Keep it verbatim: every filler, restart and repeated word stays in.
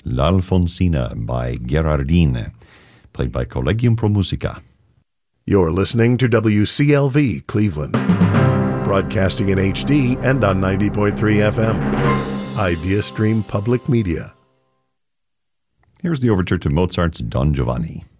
L'Alfonsina by Gherardin, played by Collegium Pro Musica. You're listening to W C L V Cleveland, broadcasting in H D and on ninety point three F M. IdeaStream Public Media. Here's the overture to Mozart's Don Giovanni.